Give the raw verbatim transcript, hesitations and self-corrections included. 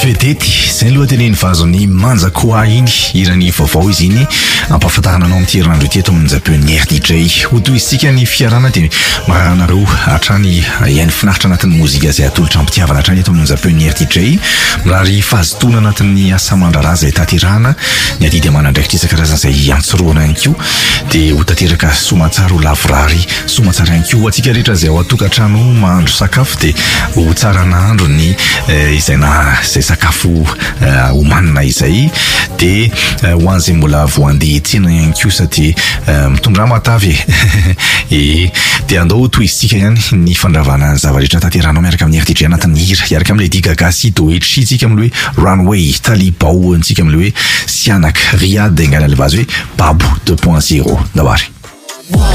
Fedety izay lohateneny vazony manjakoa iny irany vaovao izy iny ampahafantarana anao amin'ity herinandro ity eto amin'ny Zaponière D J ho toy isika ny fiarana dia maranareo hatrany iain'ny finaritra anatin'ny mozika izay atolotra ampitiavana hatrany eto amin'ny Zaponière D J mirary fazotona anatin'ny asa mandraraza izay taterahana ny adidy amana ndraikitra isan-karazana izay antsoroana ihany koa dia ho tanteraka somatsara ho lavorary somatsara ihany koa atsika rehetra izay ao atokantrano mahandro sakafo dia ho tsara nahandro ny izay na izay sakafo homanina izay dia ho an'izay mbola voandeha tsena ihany koa satria mitondra matavy e dia andao toy isika ihany ny fandravana zavarehetra tanteranao miaraka amin'ny R T J anatin'ny hira iaraka amin'ny Lady Gaga sy Doechii tsika amin'ny hoe Runway Talibao antsika amin'ny hoe Sianak Riyad engala levazy hoe Babo deux point zéro dabary